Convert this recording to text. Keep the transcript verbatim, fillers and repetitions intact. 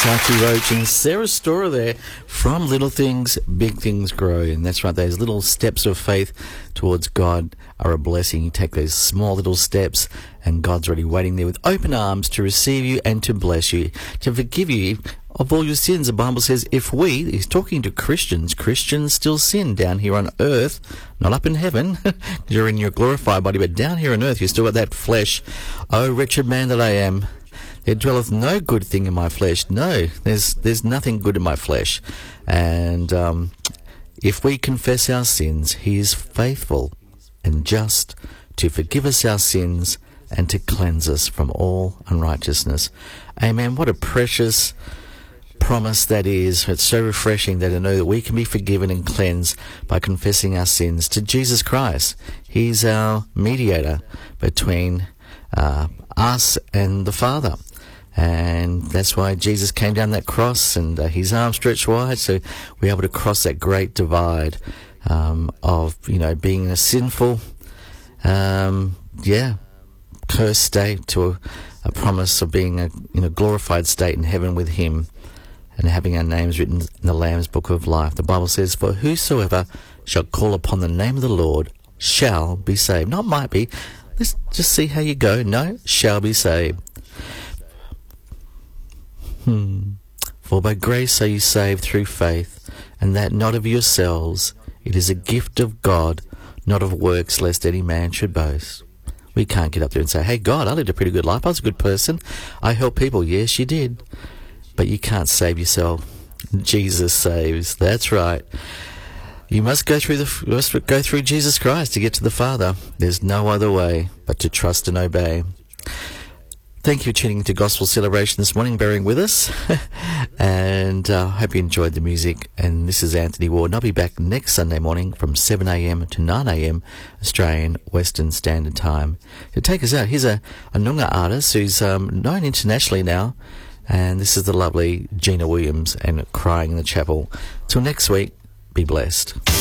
Archie Roach and Sarah Storer there from Little Things, Big Things Grow. And that's right, those little steps of faith towards God are a blessing. You take those small little steps and God's already waiting there with open arms to receive you and to bless you, to forgive you of all your sins. The Bible says if we, he's talking to Christians, Christians still sin down here on earth, not up in heaven, you're in your glorified body, but down here on earth you still got that flesh. Oh, wretched man that I am, there dwelleth no good thing in my flesh. No, there's there's nothing good in my flesh. And um, if we confess our sins, he is faithful and just to forgive us our sins and to cleanse us from all unrighteousness. Amen. What a precious promise that is. It's so refreshing that I know that we can be forgiven and cleansed by confessing our sins to Jesus Christ. He's our mediator between uh, us and the Father. And that's why Jesus came down that cross and uh, his arms stretched wide, so we're able to cross that great divide um, of, you know, being in a sinful, um, yeah, cursed state to a, a promise of being a, in a glorified state in heaven with him and having our names written in the Lamb's Book of Life. The Bible says, for whosoever shall call upon the name of the Lord shall be saved. Not might be. Let's just see how you go. No, shall be saved. Hmm. For by grace are you saved through faith, and that not of yourselves. It is a gift of God, not of works, lest any man should boast. We can't get up there and say, hey, God, I lived a pretty good life. I was a good person. I helped people. Yes, you did. But you can't save yourself. Jesus saves. That's right. You must go through the must go through Jesus Christ to get to the Father. There's no other way but to trust and obey. Thank you for tuning into Gospel Celebration this morning, bearing with us. and I uh, hope you enjoyed the music. And this is Anthony Ward. And I'll be back next Sunday morning from seven a.m. to nine a.m. Australian Western Standard Time. To take us out, here's a, a Noongar artist who's um, known internationally now. And this is the lovely Gina Williams and Crying in the Chapel. Till next week, be blessed.